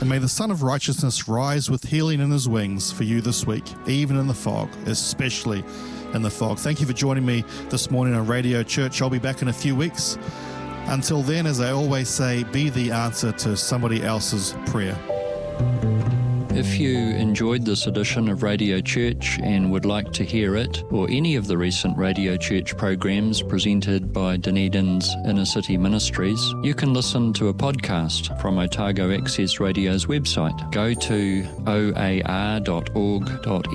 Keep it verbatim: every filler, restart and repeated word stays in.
And may the Son of Righteousness rise with healing in his wings for you this week, even in the fog, especially in the fog. Thank you for joining me this morning on Radio Church. I'll be back in a few weeks. Until then, as I always say, be the answer to somebody else's prayer. If you enjoyed this edition of Radio Church and would like to hear it, or any of the recent Radio Church programs presented by Dunedin's Inner City Ministries, you can listen to a podcast from Otago Access Radio's website. Go to o a r dot org dot